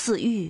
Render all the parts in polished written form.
嗣玉。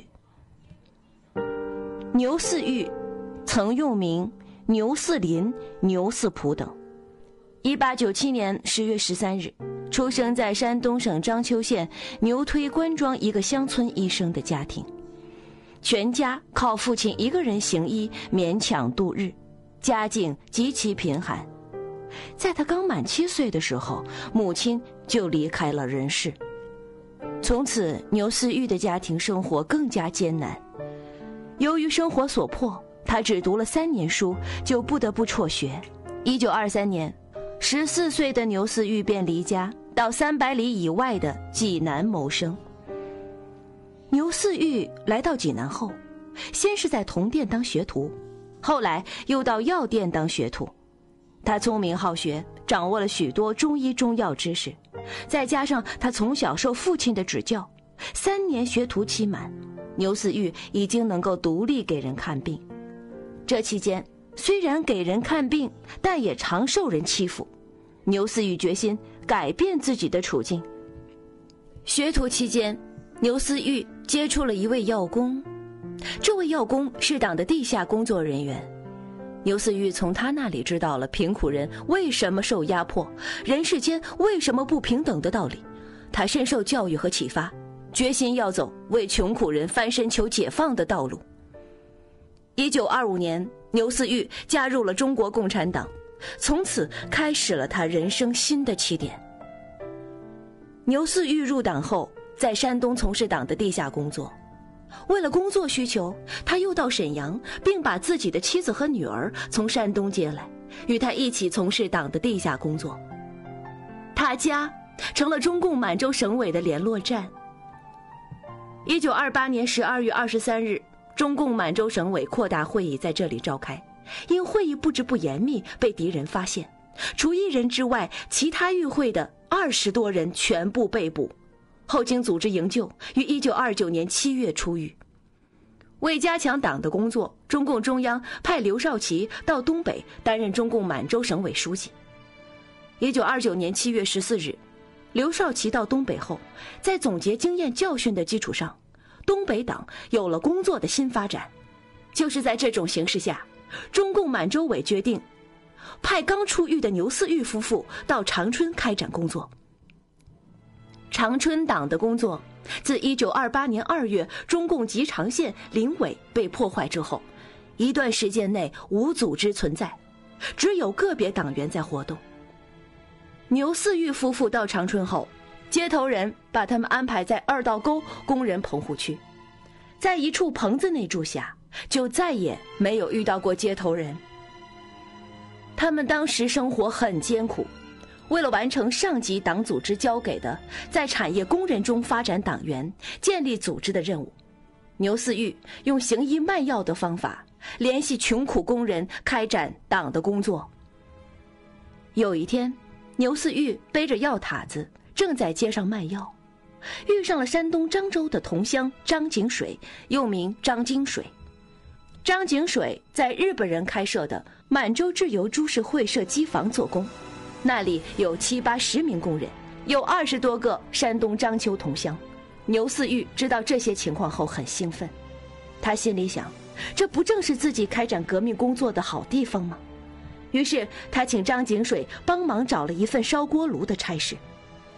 牛嗣玉曾用名牛嗣林、牛嗣普等。1897年10月13日，出生在山东省章丘县牛推关庄一个乡村医生的家庭，全家靠父亲一个人行医勉强度日，家境极其贫寒。在他刚满7岁的时候，母亲就离开了人世。从此，牛嗣玉的家庭生活更加艰难。由于生活所迫，他只读了3年书，就不得不辍学。1923年，14岁的牛嗣玉便离家，到300里以外的济南谋生。牛嗣玉来到济南后，先是在铜店当学徒，后来又到药店当学徒。他聪明好学，掌握了许多中医中药知识，再加上他从小受父亲的指教，3年学徒期满，牛嗣玉已经能够独立给人看病。这期间虽然给人看病，但也常受人欺负。牛嗣玉决心改变自己的处境。学徒期间，牛嗣玉接触了一位药工，这位药工是党的地下工作人员。牛嗣玉从他那里知道了贫苦人为什么受压迫，人世间为什么不平等的道理。他深受教育和启发，决心要走为穷苦人翻身求解放的道路。1925年，牛嗣玉加入了中国共产党，从此开始了他人生新的起点。牛嗣玉入党后，在山东从事党的地下工作。为了工作需求，他又到沈阳，并把自己的妻子和女儿从山东接来，与他一起从事党的地下工作。他家成了中共满洲省委的联络站。1928年12月23日，中共满洲省委扩大会议在这里召开，因会议布置不严密，被敌人发现，除1人之外，其他与会的20多人全部被捕，后经组织营救，于1929年7月出狱。为加强党的工作，中共中央派刘少奇到东北担任中共满洲省委书记。1929年7月14日，刘少奇到东北后，在总结经验教训的基础上，东北党有了工作的新发展。就是在这种形势下，中共满洲委决定派刚出狱的牛嗣玉夫妇到长春开展工作。长春党的工作自1928年2月中共吉长县临委被破坏之后，一段时间内无组织存在，只有个别党员在活动。牛嗣玉夫妇到长春后，接头人把他们安排在2道沟工人棚户区，在一处棚子内住下，就再也没有遇到过接头人。他们当时生活很艰苦，为了完成上级党组织交给的在产业工人中发展党员、建立组织的任务，牛嗣玉用行医卖药的方法联系穷苦工人开展党的工作。有一天，牛嗣玉背着药塔子正在街上卖药，遇上了山东漳州的同乡张景水，又名张金水。张景水在日本人开设的满洲制油株式会社机房做工，那里有7、80名工人，有20多个山东章丘同乡。牛嗣玉知道这些情况后很兴奋，他心里想，这不正是自己开展革命工作的好地方吗？于是他请张景水帮忙找了一份烧锅炉的差事。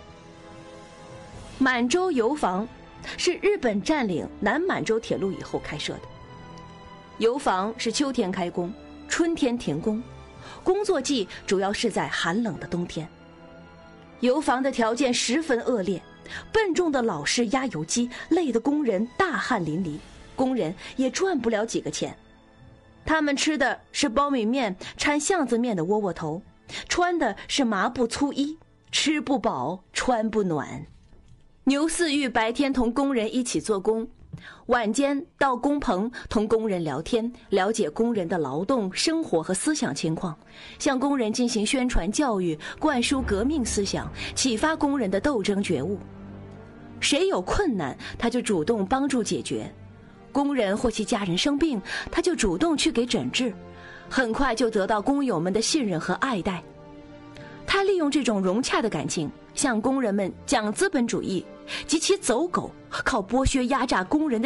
满洲油房是日本占领南满洲铁路以后开设的，油房是秋天开工，春天停工，工作季主要是在寒冷的冬天。油房的条件十分恶劣，笨重的老式压油机累得工人大汗淋漓，工人也赚不了几个钱。他们吃的是苞米面掺巷子面的窝窝头，穿的是麻布粗衣，吃不饱穿不暖。牛嗣玉白天同工人一起做工，晚间到工棚同工人聊天，了解工人的劳动、生活和思想情况，向工人进行宣传教育，灌输革命思想，启发工人的斗争觉悟。谁有困难，他就主动帮助解决。工人或其家人生病，他就主动去给诊治，很快就得到工友们的信任和爱戴。他利用这种融洽的感情，向工人们讲资本主义及其走狗靠剥削压榨工人的